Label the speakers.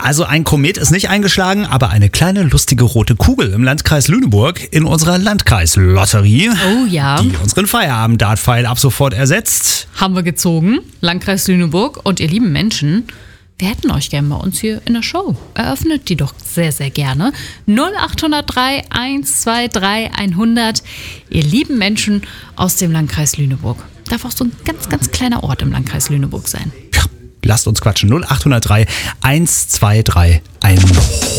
Speaker 1: also ein Komet ist nicht eingeschlagen, aber eine kleine lustige rote Kugel im Landkreis Lüneburg in unserer Landkreislotterie,
Speaker 2: Oh ja,
Speaker 1: die unseren Feierabend-Dart-Pfeil ab sofort ersetzt.
Speaker 2: haben wir gezogen. Landkreis Lüneburg und ihr lieben Menschen, wir hätten euch gerne bei uns hier in der Show. Eröffnet die doch sehr, sehr gerne. 0803 123 100. Ihr lieben Menschen aus dem Landkreis Lüneburg. Darf auch so ein ganz, ganz kleiner Ort im Landkreis Lüneburg sein.
Speaker 1: Ja, lasst uns quatschen. 0803 123 100.